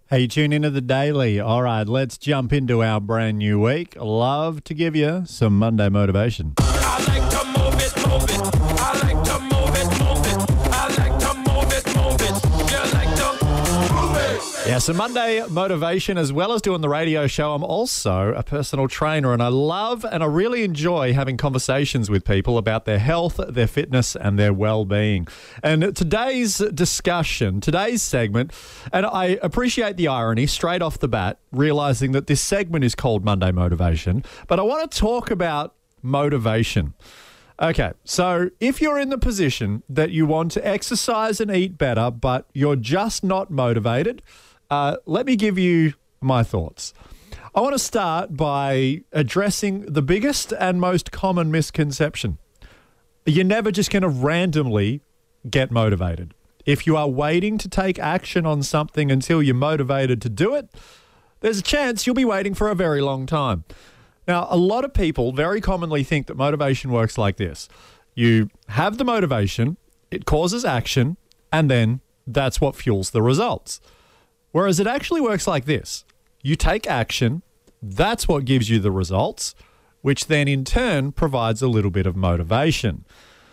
Hey, tune into the Daily. All right, let's jump into our brand new week. Love to give you some Monday motivation. I like to move it, move it. I like to move it, move it. I like to move it, move it. You like to move it. Yeah, so Monday motivation, as well as doing the radio show, I'm also a personal trainer, and I love and I really enjoy having conversations with people about their health, their fitness, and their well-being. And today's discussion, today's segment, and I appreciate the irony straight off the bat, realizing that this segment is called Monday Motivation, but I want to talk about motivation. Okay, so if you're in the position that you want to exercise and eat better, but you're just not motivated, let me give you my thoughts. I want to start by addressing the biggest and most common misconception. You're never just going to randomly get motivated. If you are waiting to take action on something until you're motivated to do it, there's a chance you'll be waiting for a very long time. Now, a lot of people very commonly think that motivation works like this. You have the motivation, it causes action, and then that's what fuels the results. Whereas it actually works like this. You take action, that's what gives you the results, which then in turn provides a little bit of motivation.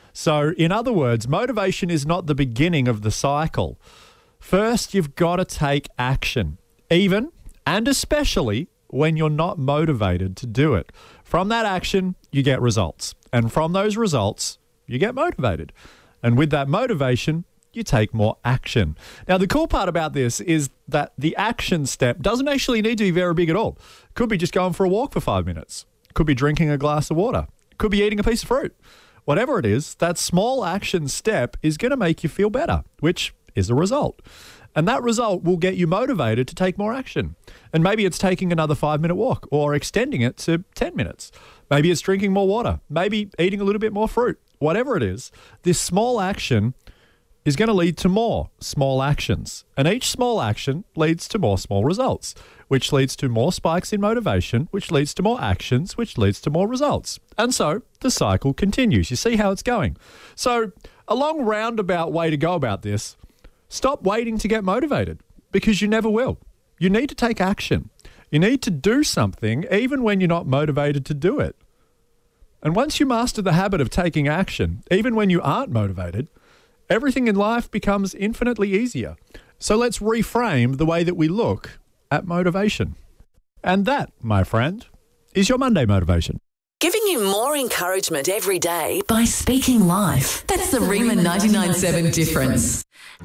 So in other words, motivation is not the beginning of the cycle. First, you've got to take action, even and especially when you're not motivated to do it. From that action, you get results. And from those results, you get motivated. And with that motivation, you take more action. Now, the cool part about this is that the action step doesn't actually need to be very big at all. It could be just going for a walk for 5 minutes. It could be drinking a glass of water. It could be eating a piece of fruit. Whatever it is, that small action step is going to make you feel better, which is a result. And that result will get you motivated to take more action. And maybe it's taking another 5-minute walk or extending it to 10 minutes. Maybe it's drinking more water, maybe eating a little bit more fruit. Whatever it is, this small action is going to lead to more small actions. And each small action leads to more small results, which leads to more spikes in motivation, which leads to more actions, which leads to more results. And so the cycle continues. You see how it's going. So a long roundabout way to go about this: stop waiting to get motivated, because you never will. You need to take action. You need to do something even when you're not motivated to do it. And once you master the habit of taking action, even when you aren't motivated, everything in life becomes infinitely easier. So let's reframe the way that we look at motivation. And that, my friend, is your Monday motivation. Giving you more encouragement every day by speaking life. That's the Riemann 99.7 difference.